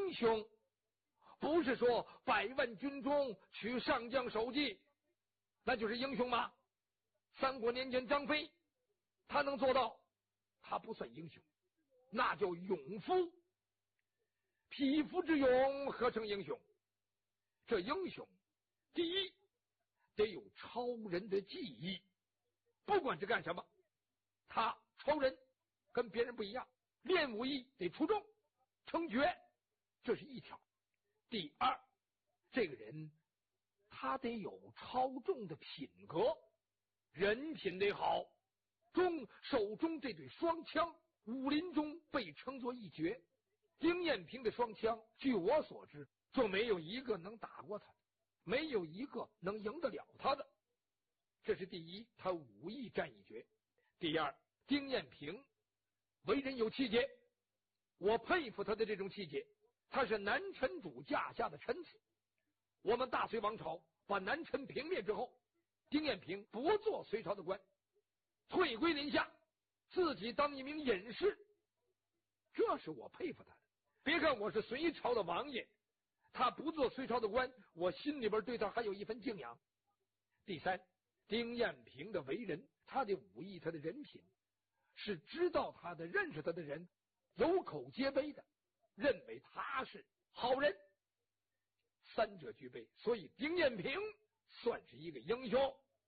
英雄，不是说100万军中取上将首级，那就是英雄吗？3国年间张飞他能做到，他不算英雄，那叫勇夫。匹夫之勇何成英雄？这英雄第一得有超人的技艺，不管是干什么，他超人跟别人不一样，练武艺得出众称绝，这是一条。第二，这个人他得有超重的品格，人品得好。手中这对双枪，武林中被称作一绝。丁彦平的双枪，据我所知，就没有一个能打过他的，没有一个能赢得了他的。这是第一，他武艺占一绝。第二，丁彦平为人有气节，我佩服他的这种气节。他是南陈主驾下的臣子。我们大隋王朝把南陈平灭之后，丁彦平不做隋朝的官，退归临下，自己当一名隐士，这是我佩服他的。别看我是隋朝的王爷，他不做隋朝的官，我心里边对他还有一份敬仰。第三，丁彦平的为人，他的武艺，他的人品，是知道他的认识他的人有口皆碑的，认为他是好人，三者具备，所以丁彦平算是一个英雄。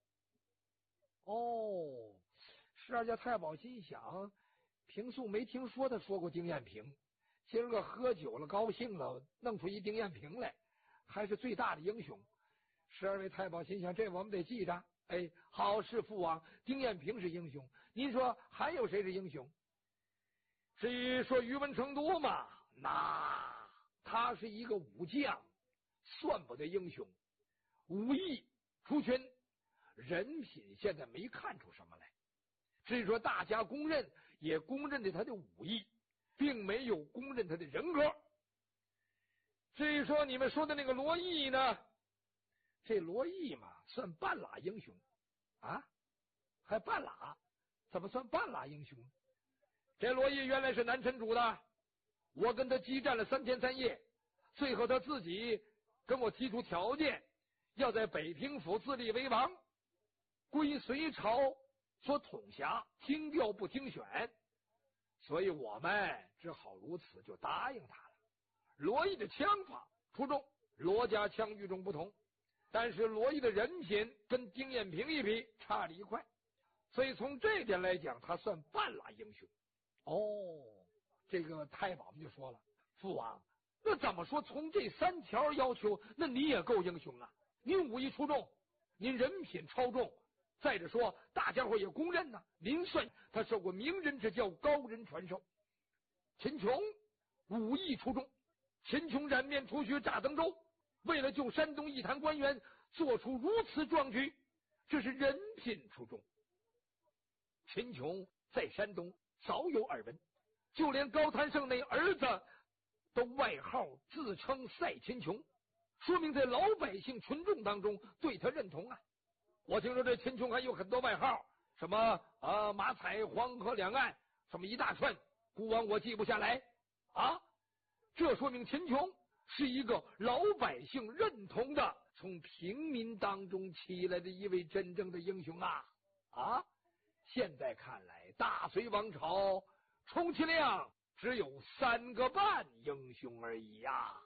哦，十二家太保心想，平素没听说他说过丁彦平，今儿个喝酒了高兴了，弄出一丁彦平来，还是最大的英雄。12位太保心想，这我们得记着。哎，好，是父王，丁彦平是英雄，您说还有谁是英雄？至于说宇文成都嘛，那他是一个武将，算不得英雄。武艺出群，人品现在没看出什么来。至于说大家公认，也公认的他的武艺，并没有公认他的人格。至于说你们说的那个罗毅呢，这罗毅嘛，算半拉英雄啊，还半拉？怎么算半拉英雄？这罗毅原来是南陈主的，我跟他激战了3天3夜，最后他自己跟我提出条件，要在北平府自立为王，归隋朝所统辖，听调不听选，所以我们只好如此就答应他了。罗毅的枪法出众，罗家枪与众不同，但是罗毅的人品跟丁彦平一比差了一块，所以从这点来讲，他算半拉英雄。哦，这个太保们就说了，父王，那怎么说从这3条要求，那你也够英雄啊，您武艺出众，您人品超重，再者说大家伙也公认呢，您算他受过名人之教，高人传授。秦琼武艺出众，秦琼染面出血炸登州，为了救山东一坛官员，做出如此壮举，这是人品出众。秦琼在山东早有耳闻，就连高谭胜那儿子都外号自称赛秦琼，说明在老百姓群众当中对他认同啊。我听说这秦琼还有很多外号，什么马踩黄河两岸，什么一大串，孤王我记不下来啊。这说明秦琼是一个老百姓认同的，从平民当中起来的一位真正的英雄啊！现在看来，大隋王朝充其量只有3个半英雄而已呀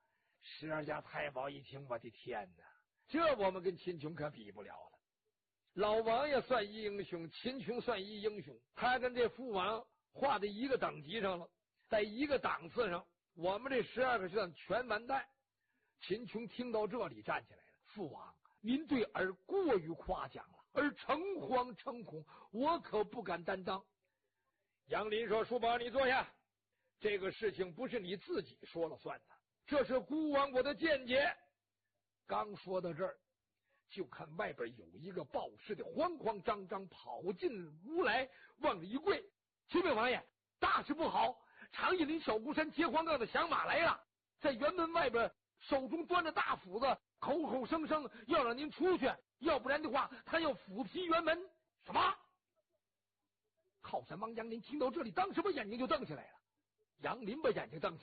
！12家太保一听，我的天哪，这我们跟秦琼可比不了了。老王爷算一英雄，秦琼算一英雄，他跟这父王画在一个等级上了，在一个档次上，我们这12个算全完蛋。秦琼听到这里站起来了，父王，您对儿过于夸奖了，儿诚惶诚恐，我可不敢担当。杨林说，叔宝你坐下，这个事情不是你自己说了算的，这是孤王我的见解。刚说到这儿，就看外边有一个报事的慌慌张张跑进屋来，往里一跪，启禀王爷，大事不好，常以林小孤山接黄杠的响马来了，在辕门外边手中端着大斧子，口口声声要让您出去，要不然的话他要斧劈辕门。什么？靠山王杨林听到这里，当时把眼睛就瞪起来了。杨林把眼睛瞪起